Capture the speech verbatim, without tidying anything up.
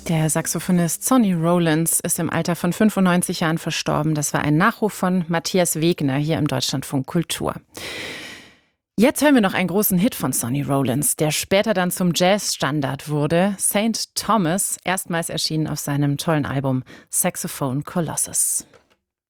Der Saxophonist Sonny Rollins ist im Alter von fünfundneunzig Jahren verstorben. Das war ein Nachruf von Matthias Wegner hier im Deutschlandfunk Kultur. Jetzt hören wir noch einen großen Hit von Sonny Rollins, der später dann zum Jazzstandard wurde. Saint Thomas, erstmals erschienen auf seinem tollen Album Saxophone Colossus.